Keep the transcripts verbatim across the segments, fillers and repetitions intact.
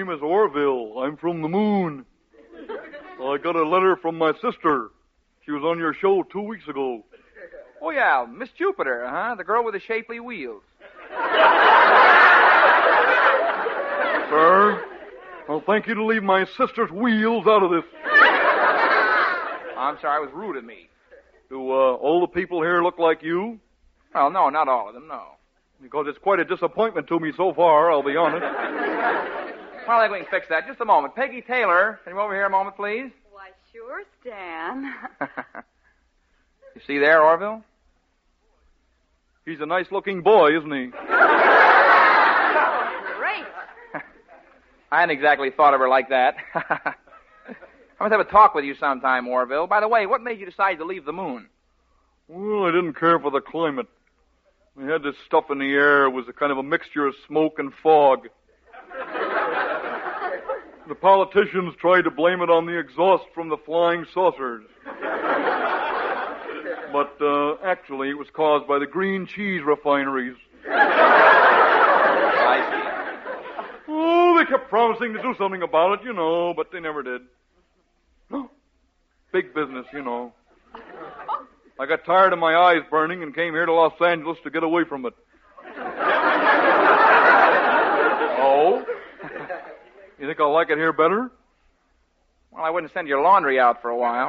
name is Orville. I'm from the moon. I got a letter from my sister. She was on your show two weeks ago. Oh, yeah, Miss Jupiter, huh? The girl with the shapely wheels. Sir, I'll thank you to leave my sister's wheels out of this. I'm sorry, it was rude of me. Do uh, all the people here look like you? Well, no, not all of them, no. Because it's quite a disappointment to me so far, I'll be honest. Well, I think we can fix that. Just a moment. Peggy Taylor, can you over here a moment, please? Why, sure, Stan. You see there, Orville? He's a nice-looking boy, isn't he? Great. I hadn't exactly thought of her like that. I must have a talk with you sometime, Orville. By the way, what made you decide to leave the moon? Well, I didn't care for the climate. We had this stuff in the air. It was a kind of a mixture of smoke and fog. The politicians tried to blame it on the exhaust from the flying saucers. But uh, actually, it was caused by the green cheese refineries. I see. Oh, they kept promising to do something about it, you know, but they never did. No. Big business, you know. I got tired of my eyes burning and came here to Los Angeles to get away from it. Oh? You think I'll like it here better? Well, I wouldn't send your laundry out for a while.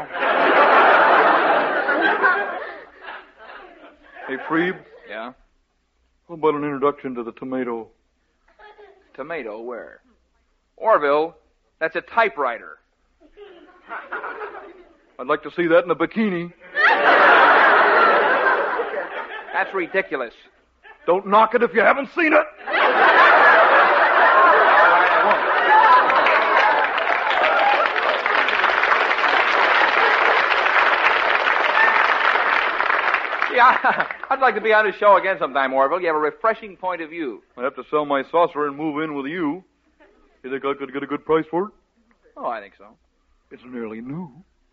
Hey, Freeb? Yeah? How about an introduction to the tomato? Tomato, where? Orville, that's a typewriter. I'd like to see that in a bikini. That's ridiculous. Don't knock it if you haven't seen it. Yeah, I'd like to be on his show again sometime, Orville. You have a refreshing point of view. I'd have to sell my saucer and move in with you. You think I could get a good price for it? Oh, I think so. It's nearly new.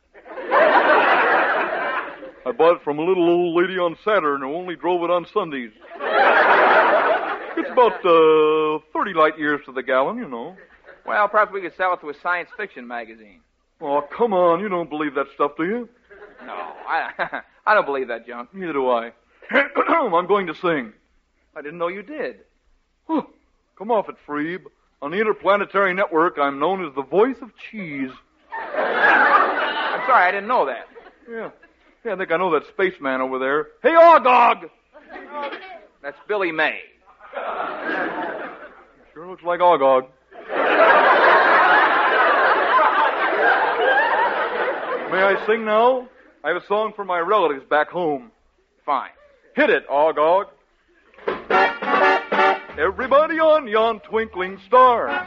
I bought it from a little old lady on Saturn who only drove it on Sundays. It's about uh, thirty light years to the gallon, you know. Well, perhaps we could sell it to a science fiction magazine. Oh, come on. You don't believe that stuff, do you? No, I, I don't believe that junk. Neither do I. I'm going to sing. I didn't know you did. Oh, come off it, Freeb. On the Interplanetary Network, I'm known as the voice of cheese. I'm sorry, I didn't know that. Yeah. Yeah, I think I know that spaceman over there. Hey, Ogog! That's Billy May. Sure looks like Ogog. May I sing now? I have a song for my relatives back home. Fine. Hit it, Ogog. Everybody on yon twinkling star.